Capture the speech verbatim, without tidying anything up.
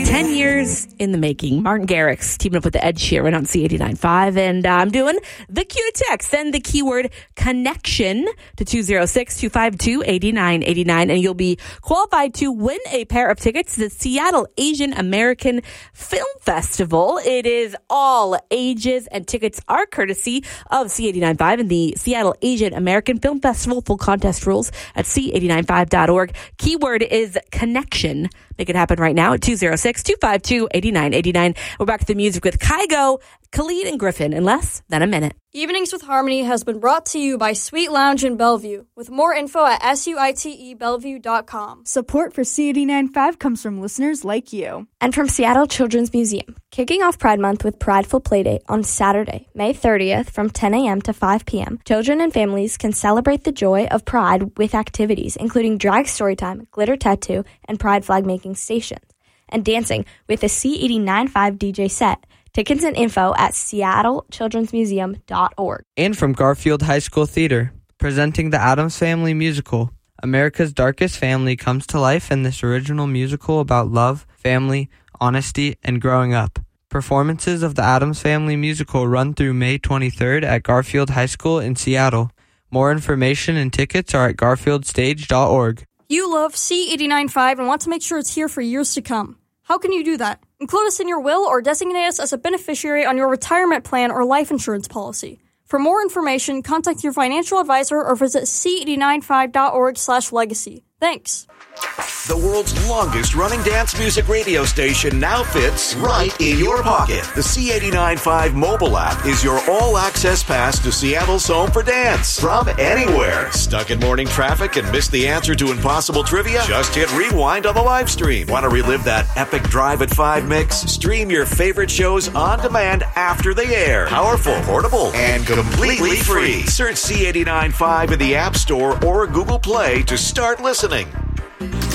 Ten years in the making. Martin Garrix teaming up with the Ed Sheeran on C eighty-nine point five. And uh, I'm doing the Q text. Send the keyword connection to two oh six, two five two, eight nine eight nine. And you'll be qualified to win a pair of tickets to the Seattle Asian American Film Festival. It is all ages, and tickets are courtesy of C eighty-nine point five and the Seattle Asian American Film Festival. Full contest rules at c eighty-nine five dot org. Keyword is connection. Make it happen right now at two oh six, two five two, eight nine eight nine. We're back to the music with Kygo, Khalid, and Griffin in less than a minute. Evenings with Harmony has been brought to you by Sweet Lounge in Bellevue, with more info at suite bellevue dot com. Support for C eighty-nine point five comes from listeners like you. And from Seattle Children's Museum, kicking off Pride Month with Prideful Playdate on Saturday, May thirtieth from ten a.m. to five p.m. Children and families can celebrate the joy of Pride with activities including drag storytime, glitter tattoo, and Pride flag making stations, and dancing with a C eighty-nine point five D J set. Tickets and info at seattle children's museum dot org. And from Garfield High School Theater, presenting the Addams Family musical. America's Darkest Family comes to life in this original musical about love, family, honesty, and growing up. Performances of the Addams Family musical run through May twenty-third at Garfield High School in Seattle. More information and tickets are at garfield stage dot org. You love C eighty-nine point five and want to make sure it's here for years to come. How can you do that? Include us in your will or designate us as a beneficiary on your retirement plan or life insurance policy. For more information, contact your financial advisor or visit c eighty-nine five dot org slash legacy. Thanks. The world's longest running dance music radio station now fits right in your pocket. The C eighty-nine point five mobile app is your all-access pass to Seattle's home for dance. From anywhere. Stuck in morning traffic and missed the answer to impossible trivia? Just hit rewind on the live stream. Want to relive that epic Drive at five mix? Stream your favorite shows on demand after they air. Powerful, portable, and completely free. Search C eighty-nine point five in the App Store or Google Play to start listening.